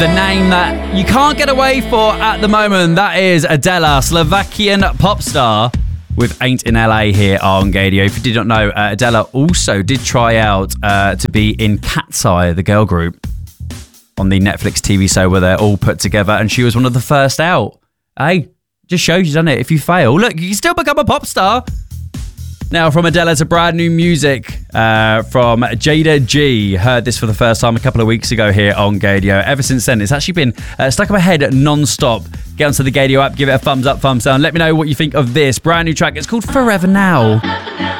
The name that you can't get away for at the moment, that is Adela, Slovakian pop star with Ain't in LA here on Gaydio. If you did not know, Adela also did try out to be in Cat's Eye, the girl group, on the Netflix TV show where they're all put together, and she was one of the first out. Hey, just shows you, doesn't it? If you fail, look, you can still become a pop star. Now, from Adela to brand new music from Jada G. Heard this for the first time a couple of weeks ago here on Gaydio. Ever since then, it's actually been stuck in my head non-stop. Get onto the Gaydio app, give it a thumbs up, thumbs down. Let me know what you think of this brand new track. It's called Forever Now.